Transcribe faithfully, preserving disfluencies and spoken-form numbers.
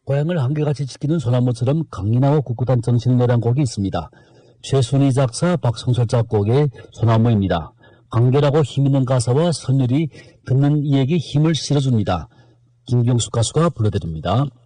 고향을 한결같이 지키는 소나무처럼 강인하고 꿋꿋한 정신을 내란 곡이 있습니다. 최순희 작사, 박성철 작곡의 소나무입니다. 간결하고 힘있는 가사와 선율이 듣는 이에게 힘을 실어줍니다. 김경숙 가수가 불러드립니다.